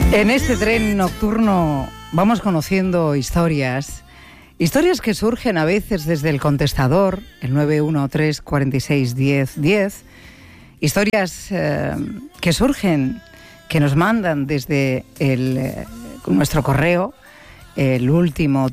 En este tren nocturno vamos conociendo historias que surgen a veces desde el contestador, el 913 46 10 10, historias que surgen, que nos mandan desde nuestro correo, el último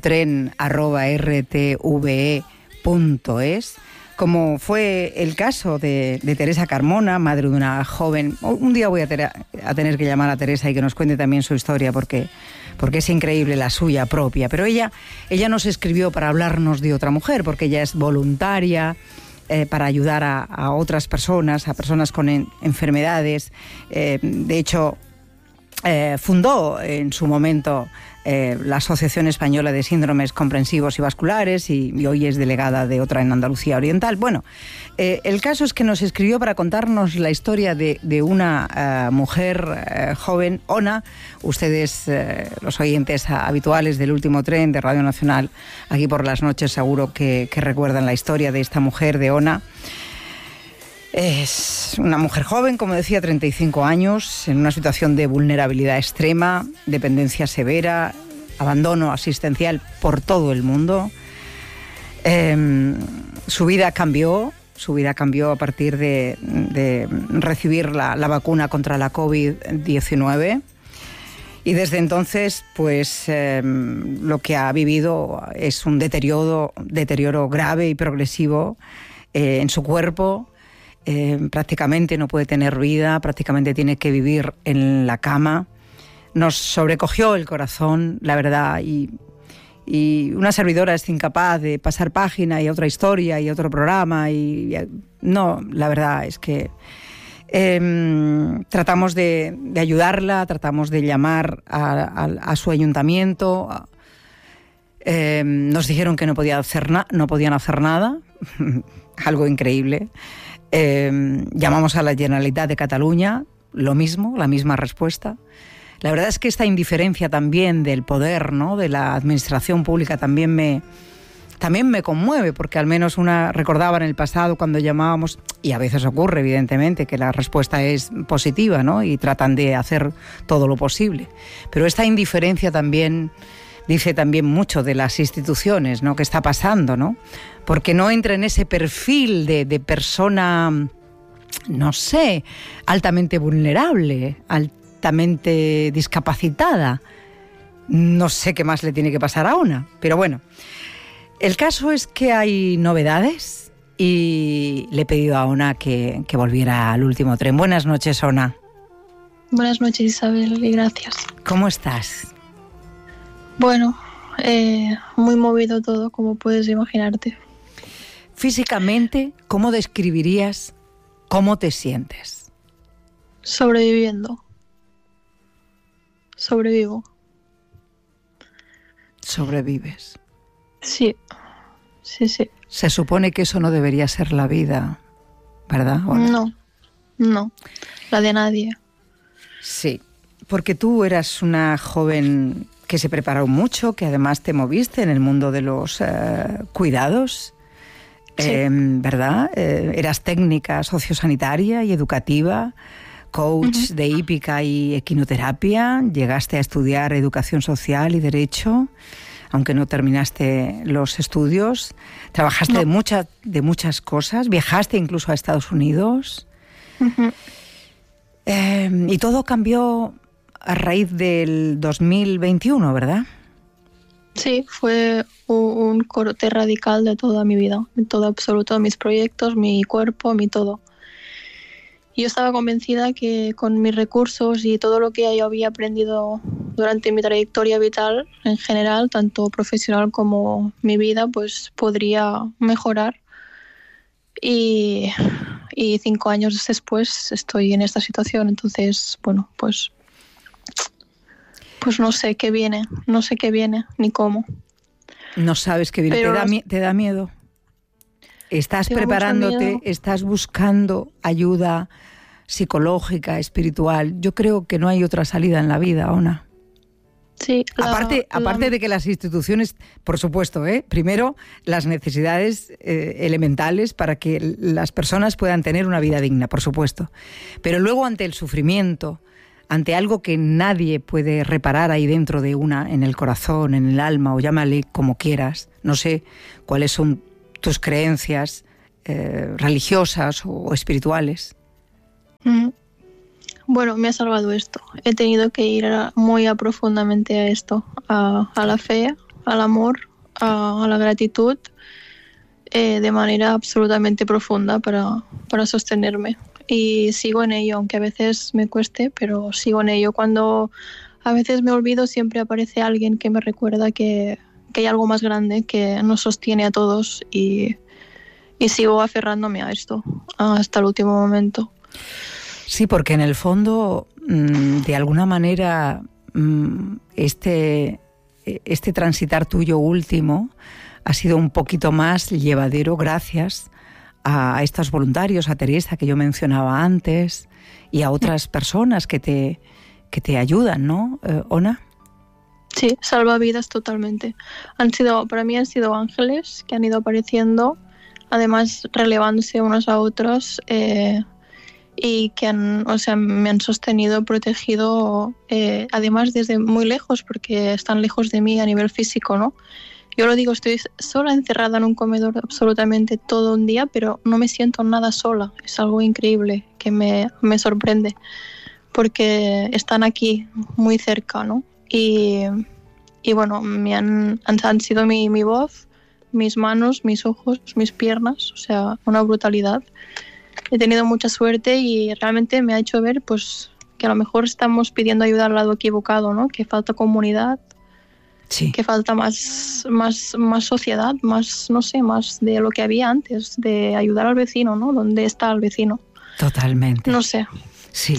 tren@rtve.es, como fue el caso de Teresa Carmona, madre de una joven. Un día voy a tener que llamar a Teresa y que nos cuente también su historia, porque es increíble la suya propia. Pero ella nos escribió para hablarnos de otra mujer, porque ella es voluntaria para ayudar a otras personas, a personas con enfermedades. De hecho, fundó en su momento la Asociación Española de Síndromes Comprensivos y Vasculares y hoy es delegada de otra en Andalucía Oriental. Bueno, el caso es que nos escribió para contarnos la historia de una mujer joven, Ona. Ustedes, los oyentes habituales del último tren de Radio Nacional, aquí por las noches, seguro que recuerdan la historia de esta mujer, de Ona. Es una mujer joven, como decía, 35 años, en una situación de vulnerabilidad extrema, dependencia severa, abandono asistencial por todo el mundo. Su vida cambió a partir de recibir la vacuna contra la COVID-19. Y desde entonces, pues lo que ha vivido es un deterioro grave y progresivo en su cuerpo. Prácticamente no puede tener vida, prácticamente tiene que vivir en la cama. Nos sobrecogió el corazón, la verdad, y una servidora es incapaz de pasar página y otra historia y otro programa. No, la verdad es que tratamos de ayudarla, tratamos de llamar a su ayuntamiento. Nos dijeron que no podían hacer nada, algo increíble. Llamamos a la Generalitat de Cataluña, lo mismo, la misma respuesta. La verdad es que esta indiferencia también del poder, ¿no?, de la administración pública también me conmueve, porque al menos recordaba en el pasado cuando llamábamos, y a veces ocurre evidentemente que la respuesta es positiva, ¿no?, y tratan de hacer todo lo posible. Pero esta indiferencia también dice también mucho de las instituciones, ¿no?, que está pasando, ¿no? Porque no entra en ese perfil de persona, no sé, altamente vulnerable, altamente discapacitada. No sé qué más le tiene que pasar a Ona, pero bueno. El caso es que hay novedades y le he pedido a Ona que volviera al último tren. Buenas noches, Ona. Buenas noches, Isabel, y gracias. ¿Cómo estás? Bueno, muy movido todo, como puedes imaginarte. Físicamente, ¿cómo describirías cómo te sientes? Sobreviviendo. Sobrevivo. ¿Sobrevives? Sí. Se supone que eso no debería ser la vida, ¿verdad? No, la de nadie. Sí, porque tú eras una joven que se preparó mucho, que además te moviste en el mundo de los cuidados, sí. ¿Verdad? Eras técnica sociosanitaria y educativa, coach de hípica y equinoterapia, llegaste a estudiar educación social y derecho, aunque no terminaste los estudios, trabajaste de muchas cosas, viajaste incluso a Estados Unidos, y todo cambió a raíz del 2021, ¿verdad? Sí, fue un corte radical de toda mi vida, de todo absoluto, mis proyectos, mi cuerpo, mi todo. Yo estaba convencida que con mis recursos y todo lo que yo había aprendido durante mi trayectoria vital en general, tanto profesional como mi vida, pues podría mejorar. Y 5 años después estoy en esta situación, entonces, bueno, pues no sé qué viene, ni cómo. No sabes qué viene, pero ¿te da miedo? ¿Estás preparándote? ¿Estás buscando ayuda psicológica, espiritual? Yo creo que no hay otra salida en la vida, Ona. Sí. Aparte de que las instituciones, por supuesto, primero las necesidades elementales para que las personas puedan tener una vida digna, por supuesto. Pero luego ante el sufrimiento, ante algo que nadie puede reparar ahí dentro de una, en el corazón, en el alma, o llámale como quieras. No sé cuáles son tus creencias religiosas o espirituales. Bueno, me ha salvado esto. He tenido que ir muy profundamente a esto, a la fe, al amor, a la gratitud, de manera absolutamente profunda para sostenerme. Y sigo en ello, aunque a veces me cueste, pero sigo en ello. Cuando a veces me olvido, siempre aparece alguien que me recuerda que hay algo más grande que nos sostiene a todos, y sigo aferrándome a esto hasta el último momento. Sí, porque en el fondo, de alguna manera, este transitar tuyo último ha sido un poquito más llevadero gracias a estos voluntarios, a Teresa, que yo mencionaba antes, y a otras personas que te ayudan, ¿no, Ona? Sí, salvavidas totalmente. Para mí han sido ángeles que han ido apareciendo, además relevándose unos a otros, y que me han sostenido, protegido, además desde muy lejos, porque están lejos de mí a nivel físico, ¿no? Yo lo digo, estoy sola, encerrada en un comedor absolutamente todo un día, pero no me siento nada sola. Es algo increíble que me sorprende, porque están aquí, muy cerca, ¿no? Y bueno, han sido mi voz, mis manos, mis ojos, mis piernas, o sea, una brutalidad. He tenido mucha suerte y realmente me ha hecho ver, pues, que a lo mejor estamos pidiendo ayuda al lado equivocado, ¿no? Que falta comunidad. Sí. Que falta más sociedad, más, no sé, más de lo que había antes, de ayudar al vecino, ¿no? ¿Dónde está el vecino? Totalmente. No sé. Sí.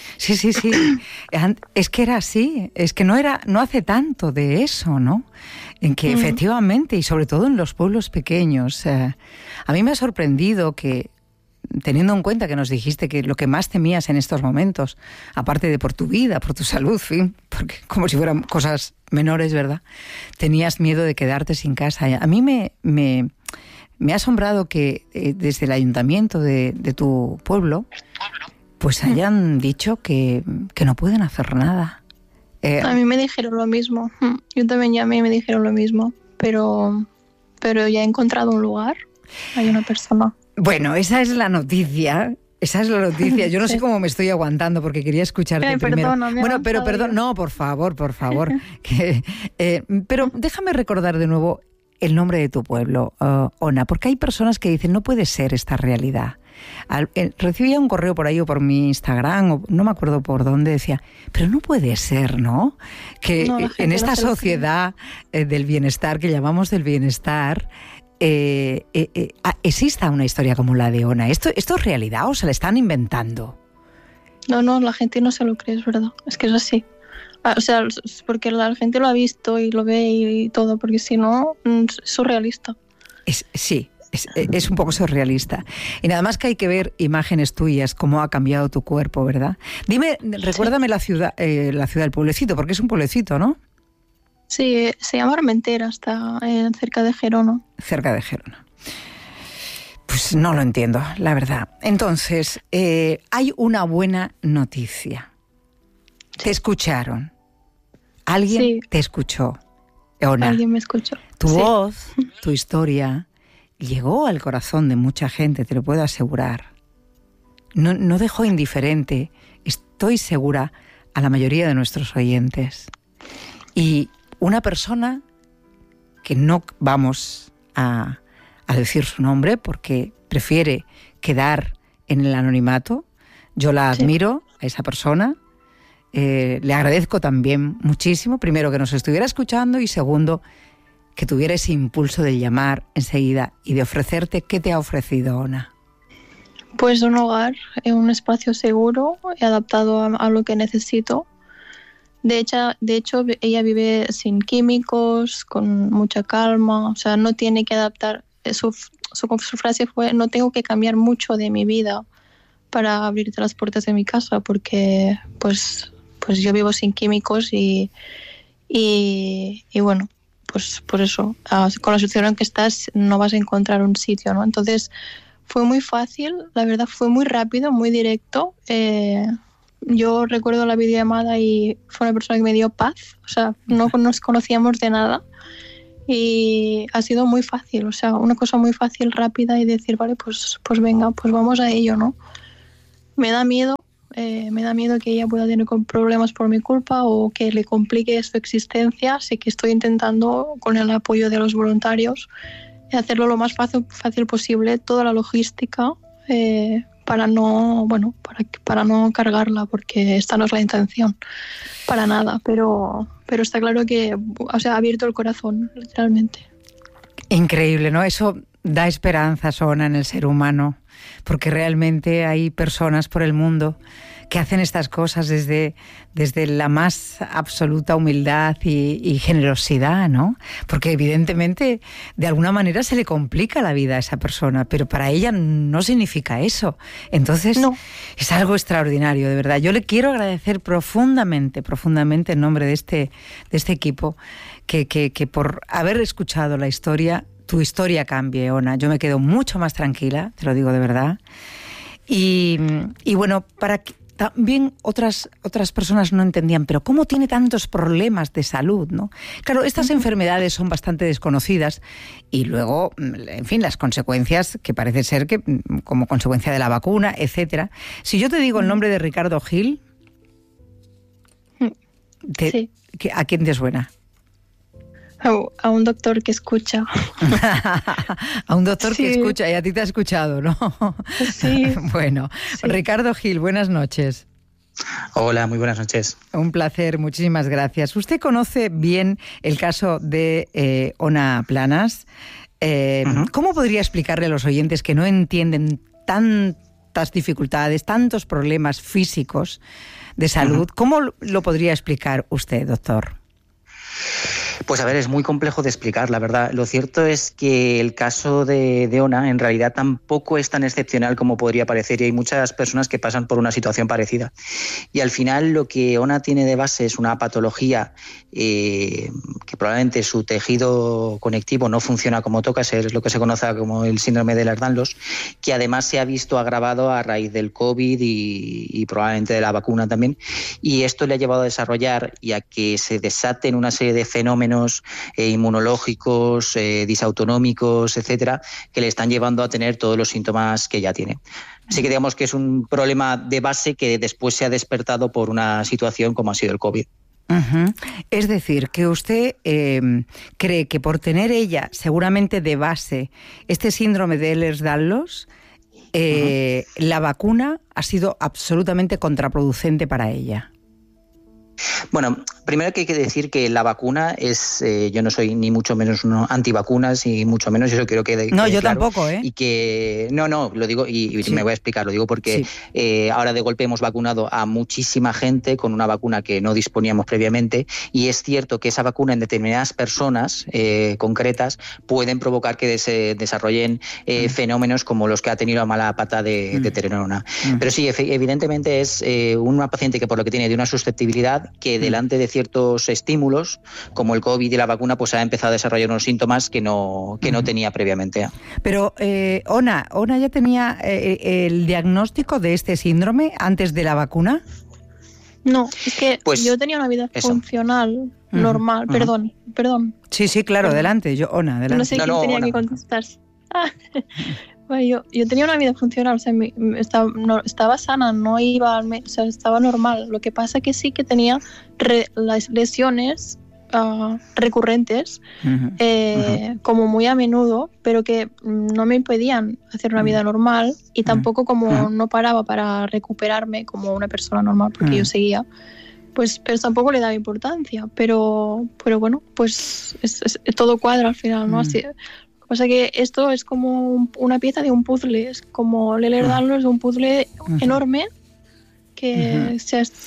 Es que era así, es que no hace tanto de eso, ¿no? En que efectivamente, y sobre todo en los pueblos pequeños, a mí me ha sorprendido que, teniendo en cuenta que nos dijiste que lo que más temías en estos momentos, aparte de por tu vida, por tu salud, fin, porque como si fueran cosas menores, ¿verdad? Tenías miedo de quedarte sin casa. A mí me ha asombrado que desde el ayuntamiento de tu pueblo, pues hayan dicho que no pueden hacer nada. A mí me dijeron lo mismo. Yo también llamé y me dijeron lo mismo, pero ya he encontrado un lugar. Hay una persona. Bueno, esa es la noticia. Yo no sé cómo me estoy aguantando porque quería escucharte primero. Bueno, pero perdón, no, por favor. Pero déjame recordar de nuevo el nombre de tu pueblo, Ona, porque hay personas que dicen, no puede ser esta realidad. Recibía un correo por ahí o por mi Instagram, o no me acuerdo por dónde, decía, pero no puede ser, ¿no? Que en esta sociedad del bienestar, que llamamos del bienestar, exista una historia como la de Ona. ¿Esto es realidad o se la están inventando? No, la gente no se lo cree, es verdad. Es que es así. O sea, porque la gente lo ha visto y lo ve y todo, porque si no, es surrealista. Sí, es un poco surrealista. Y nada más que hay que ver imágenes tuyas, cómo ha cambiado tu cuerpo, ¿verdad? Dime, recuérdame la ciudad del pueblecito, porque es un pueblecito, ¿no? Sí, se llama Armentera, está cerca de Gerona. Cerca de Gerona. Pues no lo entiendo, la verdad. Entonces, hay una buena noticia. Te escucharon. Alguien te escuchó. Ona, alguien me escuchó. Tu voz, tu historia, llegó al corazón de mucha gente, te lo puedo asegurar. No dejó indiferente, estoy segura, a la mayoría de nuestros oyentes. Y una persona que no vamos a decir su nombre porque prefiere quedar en el anonimato, yo la admiro a esa persona. Le agradezco también muchísimo, primero, que nos estuviera escuchando y segundo, que tuviera ese impulso de llamar enseguida y de ofrecerte. ¿Qué te ha ofrecido, Ona? Pues un hogar, un espacio seguro, adaptado a lo que necesito. De hecho, ella vive sin químicos, con mucha calma, o sea, no tiene que adaptar. Su frase fue, no tengo que cambiar mucho de mi vida para abrirte las puertas de mi casa, porque pues yo vivo sin químicos y bueno, pues por eso, con la situación en que estás no vas a encontrar un sitio, ¿no? Entonces fue muy fácil, la verdad fue muy rápido, muy directo. yo recuerdo la videollamada y fue una persona que me dio paz, o sea, no nos conocíamos de nada y ha sido muy fácil, o sea, una cosa muy fácil, rápida y decir, vale, pues venga, pues vamos a ello, ¿no? Me da miedo que ella pueda tener problemas por mi culpa o que le complique su existencia, así que estoy intentando, con el apoyo de los voluntarios, hacerlo lo más fácil posible, toda la logística, para no cargarla, porque esta no es la intención, para nada, pero está claro que, o sea, ha abierto el corazón, literalmente. Increíble, ¿no? Eso da esperanza, Ona, en el ser humano, porque realmente hay personas por el mundo que hacen estas cosas desde la más absoluta humildad y generosidad, ¿no? Porque evidentemente de alguna manera se le complica la vida a esa persona, pero para ella no significa eso. Entonces no. Es algo extraordinario, de verdad. Yo le quiero agradecer profundamente en nombre de este equipo que por haber escuchado la historia, tu historia cambie, Ona. Yo me quedo mucho más tranquila, te lo digo de verdad. Y bueno, para que también otras personas no entendían, pero ¿cómo tiene tantos problemas de salud, no? Claro, estas enfermedades son bastante desconocidas y luego, en fin, las consecuencias que parece ser que como consecuencia de la vacuna, etcétera. Si yo te digo el nombre de Ricardo Gil, sí. ¿A quién te suena? A un doctor que escucha. A un doctor que escucha, y a ti te ha escuchado, ¿no? Sí. Bueno, sí. Ricardo Gil, buenas noches. Hola, muy buenas noches. Un placer, muchísimas gracias. Usted conoce bien el caso de Ona Planas. ¿Cómo podría explicarle a los oyentes que no entienden tantas dificultades, tantos problemas físicos de salud? ¿Cómo lo podría explicar usted, doctor? Pues a ver, es muy complejo de explicar, la verdad. Lo cierto es que el caso de Ona en realidad tampoco es tan excepcional como podría parecer y hay muchas personas que pasan por una situación parecida. Y al final lo que Ona tiene de base es una patología que probablemente su tejido conectivo no funciona como toca, es lo que se conoce como el síndrome de Ehlers-Danlos, que además se ha visto agravado a raíz del COVID y probablemente de la vacuna también. Y esto le ha llevado a desarrollar y a que se desaten una serie de fenómenos inmunológicos, disautonómicos, etcétera, que le están llevando a tener todos los síntomas que ya tiene. Así que digamos que es un problema de base que después se ha despertado por una situación como ha sido el COVID. Uh-huh. Es decir, que usted cree que por tener ella seguramente de base este síndrome de Ehlers-Danlos, la vacuna ha sido absolutamente contraproducente para ella. Bueno, primero que hay que decir que la vacuna es, yo no soy ni mucho menos antivacunas y mucho menos, eso quiero que no, yo claro, tampoco, ¿eh? Y que no, lo digo y sí. Me voy a explicar, lo digo porque ahora de golpe hemos vacunado a muchísima gente con una vacuna que no disponíamos previamente y es cierto que esa vacuna en determinadas personas concretas pueden provocar que se desarrollen fenómenos como los que ha tenido la mala pata de Terenona. Pero sí, evidentemente es una paciente que por lo que tiene de una susceptibilidad que delante de ciertos estímulos, como el COVID y la vacuna, pues ha empezado a desarrollar unos síntomas que no tenía previamente. Pero, Ona ya tenía el diagnóstico de este síndrome antes de la vacuna. No, es que pues yo tenía una vida funcional, normal. Perdón. Sí, claro, adelante. Ona, adelante. No sé quién tenía que contestar. Bueno, yo tenía una vida funcional, o sea, estaba sana, no iba al médico, o sea, estaba normal. Lo que pasa que sí que tenía las lesiones recurrentes, como muy a menudo, pero que no me impedían hacer una vida normal y tampoco como no paraba para recuperarme como una persona normal, porque yo seguía. Pues pero tampoco le daba importancia, pero bueno, pues todo cuadra al final, ¿no? Así. Lo que pasa es que esto es como una pieza de un puzzle, es como Ehlers-Danlos es un puzzle enorme que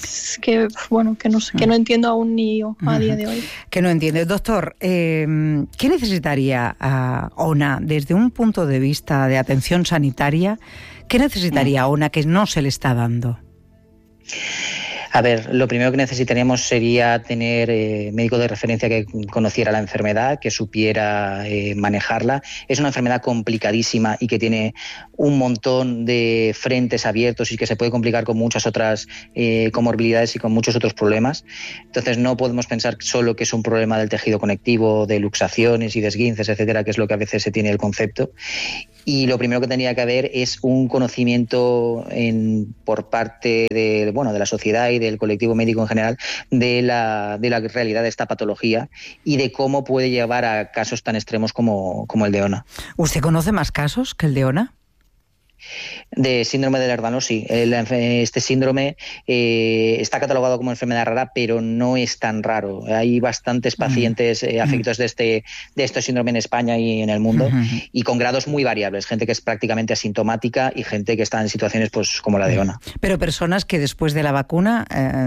no entiendo aún ni yo a día de hoy. Que no entiende. Doctor, ¿qué necesitaría Ona desde un punto de vista de atención sanitaria? ¿Qué necesitaría Ona que no se le está dando? A ver, lo primero que necesitaríamos sería tener médico de referencia que conociera la enfermedad, que supiera manejarla. Es una enfermedad complicadísima y que tiene un montón de frentes abiertos y que se puede complicar con muchas otras comorbilidades y con muchos otros problemas. Entonces no podemos pensar solo que es un problema del tejido conectivo, de luxaciones y de esguinces, etcétera, que es lo que a veces se tiene el concepto. Y lo primero que tendría que haber es un conocimiento por parte de la sociedad y del colectivo médico en general de la realidad de esta patología y de cómo puede llevar a casos tan extremos como el de Ona. ¿Usted conoce más casos que el de Ona? De síndrome de Lerner, sí. Este síndrome está catalogado como enfermedad rara, pero no es tan raro. Hay bastantes pacientes afectados de este síndrome en España y en el mundo, y con grados muy variables. Gente que es prácticamente asintomática y gente que está en situaciones pues como la de Ona. Pero personas que después de la vacuna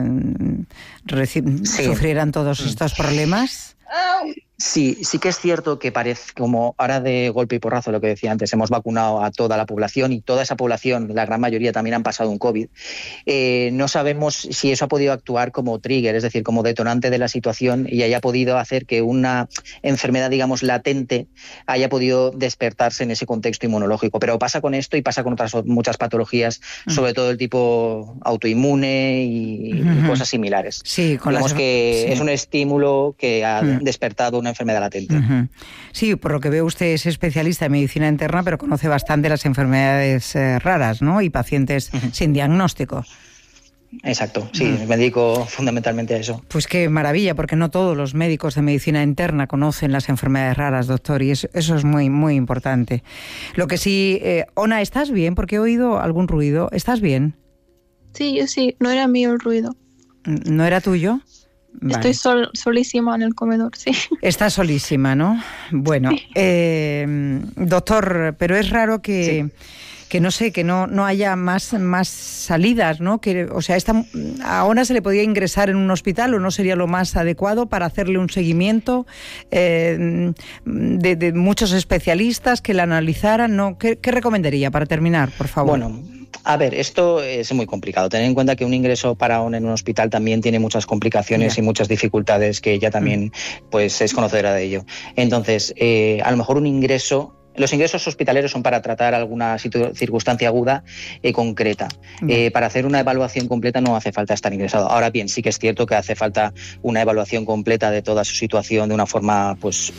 sufrieran todos estos problemas. Sí que es cierto que parece, como ahora de golpe y porrazo, lo que decía antes, hemos vacunado a toda la población y toda esa población, la gran mayoría también han pasado un COVID. No sabemos si eso ha podido actuar como trigger, es decir, como detonante de la situación y haya podido hacer que una enfermedad, digamos, latente haya podido despertarse en ese contexto inmunológico. Pero pasa con esto y pasa con otras muchas patologías, sobre todo el tipo autoinmune y cosas similares. Sí, digamos que es un estímulo que ha despertado una enfermedad latente. Sí, por lo que veo usted es especialista en medicina interna, pero conoce bastante las enfermedades raras, ¿no? Y pacientes sin diagnóstico. Exacto, sí, me dedico fundamentalmente a eso. Pues qué maravilla, porque no todos los médicos de medicina interna conocen las enfermedades raras, doctor, y eso es muy, muy importante. Lo que sí, Ona, ¿estás bien? Porque he oído algún ruido. ¿Estás bien? Sí, no era mío el ruido. ¿No era tuyo? Vale. Estoy solísima en el comedor, sí. Estás solísima, ¿no? Bueno, sí. Doctor, pero es raro que no sé, que no haya más salidas, ¿no? O sea, a Ona se le podía ingresar en un hospital, ¿o no sería lo más adecuado para hacerle un seguimiento de muchos especialistas que la analizaran, ¿no? ¿Qué recomendaría para terminar, por favor? Bueno, a ver, esto es muy complicado. Tener en cuenta que un ingreso para Ona en un hospital también tiene muchas complicaciones y muchas dificultades, que ella también pues es conocedora de ello. Entonces, a lo mejor los ingresos hospitaleros son para tratar alguna circunstancia aguda concreta. Para hacer una evaluación completa no hace falta estar ingresado. Ahora bien, sí que es cierto que hace falta una evaluación completa de toda su situación de una forma pues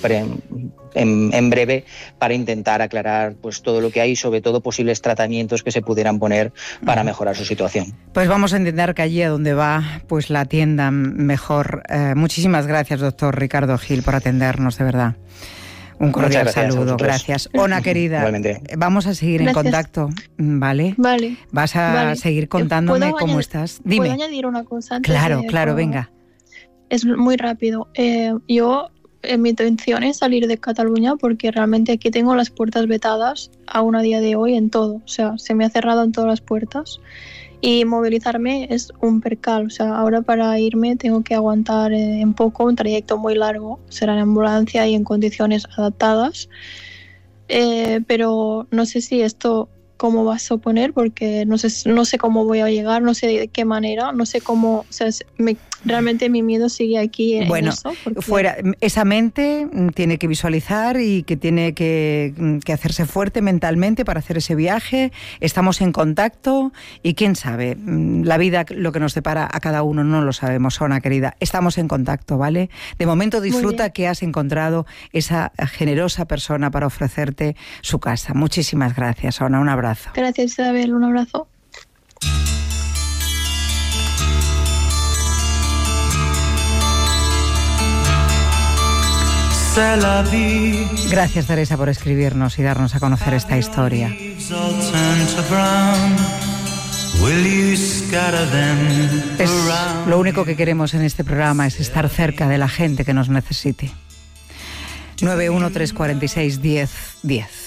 en breve, para intentar aclarar pues todo lo que hay y sobre todo posibles tratamientos que se pudieran poner para mejorar su situación. Pues vamos a intentar que allí a donde va pues la atiendan mejor. Muchísimas gracias, doctor Ricardo Gil, por atendernos, de verdad. Un cordial saludo, gracias. Ona, querida, igualmente. Vamos a seguir en contacto, ¿vale? Vale. Vas a seguir contándome cómo estás. Dime. ¿Puedo añadir una cosa? Claro, venga. Es muy rápido. Mi intención es salir de Cataluña porque realmente aquí tengo las puertas vetadas aún a día de hoy en todo. O sea, se me ha cerrado en todas las puertas. Y movilizarme es un percal, o sea, ahora para irme tengo que aguantar un trayecto muy largo, será en ambulancia y en condiciones adaptadas, pero no sé si esto cómo va a suponer, porque no sé cómo voy a llegar, no sé de qué manera, no sé cómo, o sea, realmente mi miedo sigue aquí en eso. Fuera, esa mente tiene que visualizar y que tiene que hacerse fuerte mentalmente para hacer ese viaje. Estamos en contacto y quién sabe, la vida, lo que nos depara a cada uno no lo sabemos, Ona querida. Estamos en contacto, ¿vale? De momento disfruta que has encontrado esa generosa persona para ofrecerte su casa. Muchísimas gracias, Ona, un abrazo. Gracias, Isabel, un abrazo. Gracias, Teresa, por escribirnos y darnos a conocer esta historia. Lo único que queremos en este programa es estar cerca de la gente que nos necesite. 913461010.